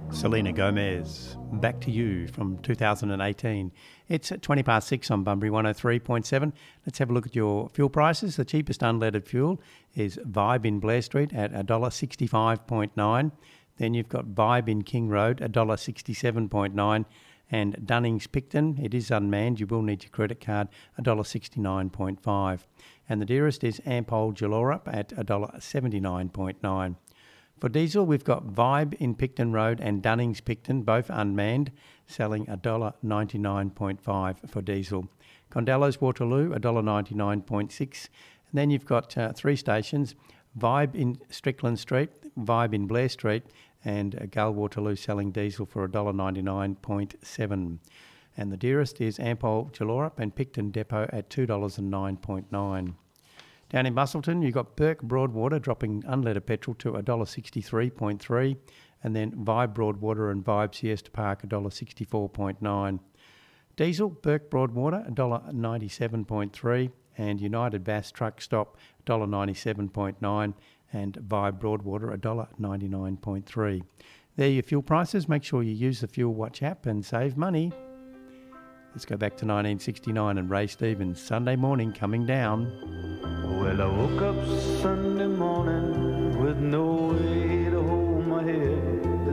Selena Gomez, Back to You from 2018. It's at 20 past 6 on Bunbury 103.7. Let's have a look at your fuel prices. The cheapest unleaded fuel is Vibe in Blair Street at $1.65.9. Then you've got Vibe in King Road, $1.67.9. And Dunnings Picton, it is unmanned, you will need your credit card, $1.69.5. And the dearest is Ampol Jalorup at $1.79.9. For diesel, we've got Vibe in Picton Road and Dunnings Picton, both unmanned, selling $1.99.5 for diesel. Condello's Waterloo, $1.99.6. And then you've got three stations, Vibe in Strickland Street, Vibe in Blair Street, and Gull Waterloo selling diesel for $1.99.7. And the dearest is Ampol Jalorup and Picton Depot at $2.09.9. Down in Busselton, you've got Burke Broadwater dropping unleaded petrol to $1.63.3, and then Vibe Broadwater and Vibe Siesta Park $1.64.9. Diesel, Burke Broadwater $1.97.3, and United Bass Truck Stop $1.97.9, and Vibe Broadwater $1.99.3. There are your fuel prices. Make sure you use the Fuel Watch app and save money. Let's go back to 1969 and Ray Stevens, Sunday Morning Coming Down. Well, I woke up Sunday morning with no way